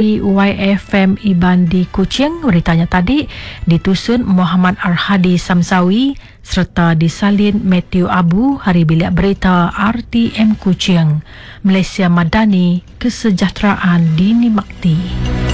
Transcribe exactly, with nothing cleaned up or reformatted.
dari Y F M Iban di Kuching. Beritanya tadi ditusun Muhammad Arhadi Samsawi serta disalin Matthew Abu. Hari Bilik Berita R T M Kuching. Malaysia Madani, kesejahteraan dinikmati.